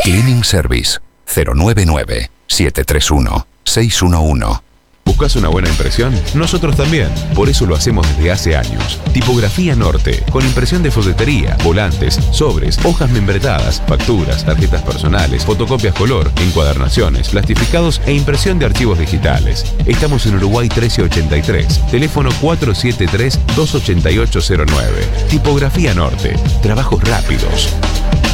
Cleaning Service 099-731-611. ¿Buscas una buena impresión? Nosotros también. Por eso lo hacemos desde hace años. Tipografía Norte, con impresión de folletería, volantes, sobres, hojas membretadas, facturas, tarjetas personales, fotocopias color, encuadernaciones, plastificados e impresión de archivos digitales. Estamos en Uruguay 1383, teléfono 473-28809. Tipografía Norte, trabajos rápidos.